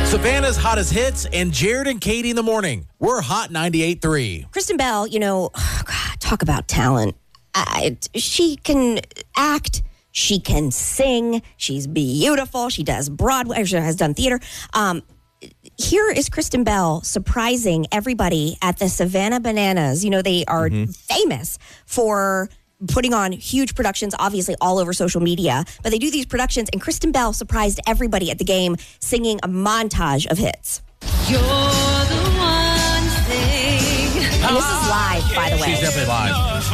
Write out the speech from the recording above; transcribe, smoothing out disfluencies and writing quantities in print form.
Savannah's hottest hits and Jared and Katie in the morning. We're Hot 98.3. Kristen Bell, talk about talent. She can act. She can sing. She's beautiful. She does Broadway. She has done theater. Here is Kristen Bell surprising everybody at the Savannah Bananas. They are famous for putting on huge productions, obviously all over social media. But they do these productions, and Kristen Bell surprised everybody at the game singing a montage of hits. You're the one thing. And this is live, by the way. She's definitely live.